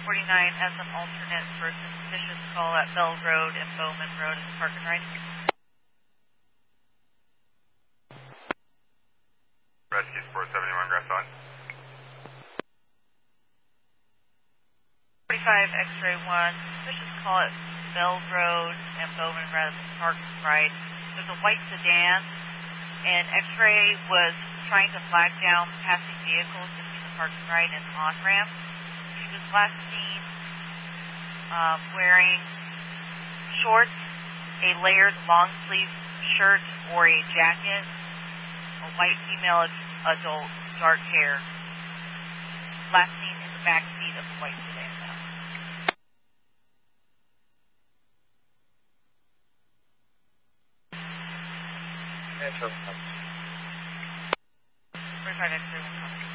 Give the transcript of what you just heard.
as an alternate for a suspicious call at Bell Road and Bowman Road as park and ride. Rescue Sport 71, Grass Valley. 45 X-ray 1, suspicious call at Bell Road and Bowman Road as park and ride. There's a white sedan, and X-ray was trying to flag down passing vehicles between the park and ride and on-ramp. She was last seen wearing shorts, a layered long-sleeve shirt or a jacket, a white female adult, dark hair. Last seen in the back seat of the white sedan. Metro. 45 X-ray 1.